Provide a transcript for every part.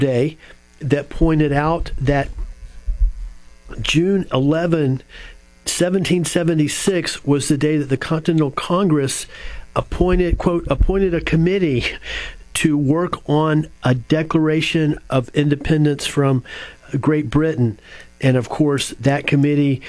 Day that pointed out that June 11, 1776 was the day that the Continental Congress appointed a committee to work on a Declaration of Independence from Great Britain. And of course, that committee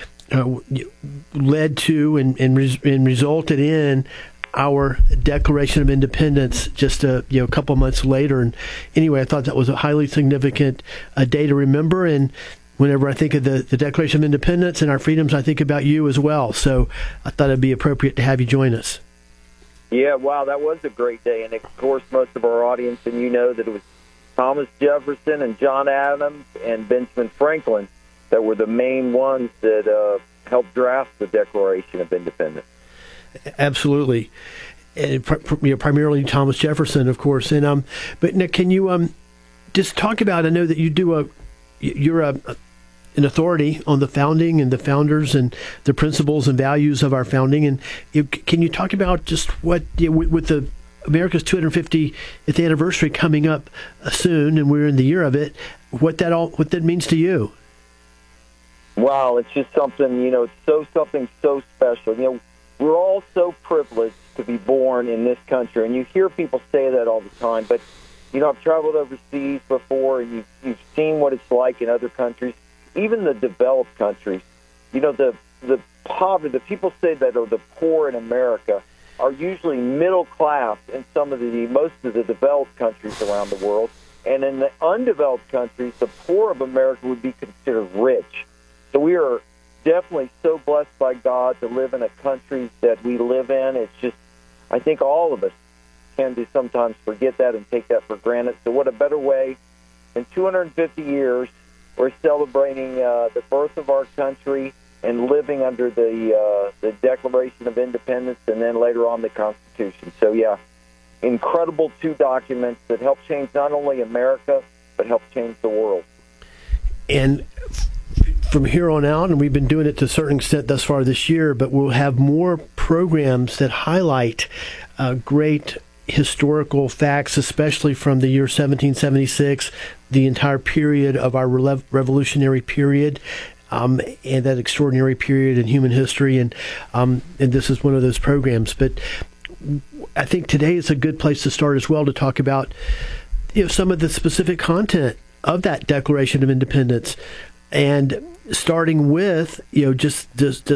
led to and resulted in our Declaration of Independence just a couple months later. And anyway, I thought that was a highly significant day to remember. And whenever I think of the Declaration of Independence and our freedoms, I think about you as well. So I thought it'd be appropriate to have you join us. Yeah, wow, that was a great day. And of course, most of our audience, and you know that it was Thomas Jefferson and John Adams and Benjamin Franklin that were the main ones that helped draft the Declaration of Independence. Absolutely. And, primarily Thomas Jefferson, of course. And but Nick, can you just talk about? I know that you're an authority on the founding and the founders and the principles and values of our founding. And can you talk about just what with the America's 250th anniversary coming up soon, and we're in the year of it, what that means to you? Wow, it's just something, it's something so special. We're all so privileged to be born in this country, and you hear people say that all the time, but, I've traveled overseas before, and you've seen what it's like in other countries, even the developed countries. The poverty, the people say that are the poor in America are usually middle class in most of the developed countries around the world, and in the undeveloped countries, the poor of America would be considered rich. So we are definitely so blessed by God to live in a country that we live in. It's just, I think all of us tend to sometimes forget that and take that for granted. So what a better way, in 250 years, we're celebrating the birth of our country and living under the Declaration of Independence and then later on the Constitution. So yeah, incredible two documents that help change not only America, but help change the world. And from here on out, and we've been doing it to a certain extent thus far this year, but we'll have more programs that highlight great historical facts, especially from the year 1776, the entire period of our revolutionary period, and that extraordinary period in human history. And this is one of those programs. But I think today is a good place to start as well to talk about some of the specific content of that Declaration of Independence. And starting with, just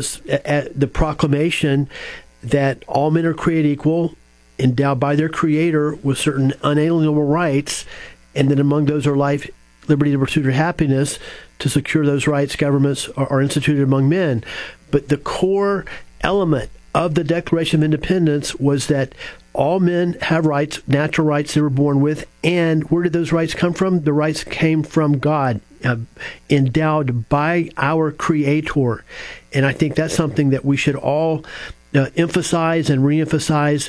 the proclamation that all men are created equal, endowed by their Creator with certain unalienable rights, and that among those are life, liberty, the pursuit of happiness. To secure those rights, governments are instituted among men. But the core element of the Declaration of Independence was that all men have rights, natural rights they were born with. And where did those rights come from? The rights came from God, endowed by our Creator. And I think that's something that we should all emphasize and reemphasize.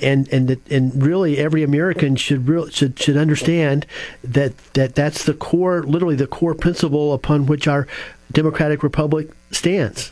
And really every American should understand that's the core, literally the core principle upon which our democratic republic stands.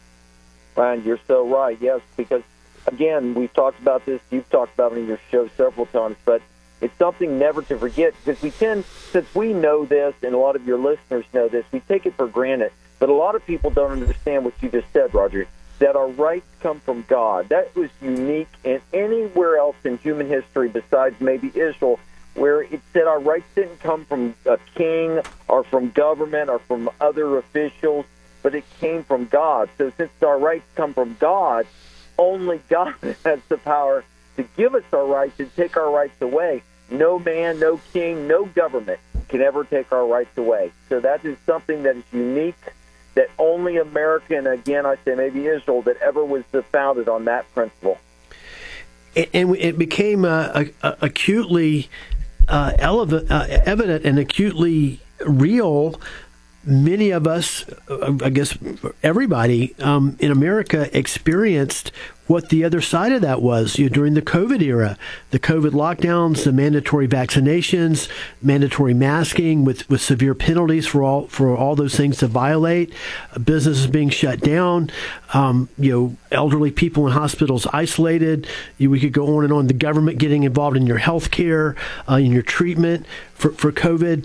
Ryan, you're so right. Yes, because again, we've talked about this. You've talked about it in your show several times, but it's something never to forget because since we know this, and a lot of your listeners know this, we take it for granted. But a lot of people don't understand what you just said, Roger, that our rights come from God. That was unique in anywhere else in human history besides maybe Israel, where it said our rights didn't come from a king or from government or from other officials, but it came from God. So since our rights come from God, only God has the power to give us our rights and take our rights away. No man, no king, no government can ever take our rights away. So that is something that is unique, that only America, and again, I say maybe Israel, that ever was founded on that principle. And it became acutely evident and acutely real. Many of us, I guess everybody in America, experienced what the other side of that was during the COVID era, the COVID lockdowns, the mandatory vaccinations, mandatory masking with severe penalties for all those things to violate, businesses being shut down, elderly people in hospitals isolated. We could go on and on. The government getting involved in your health care, in your treatment for COVID.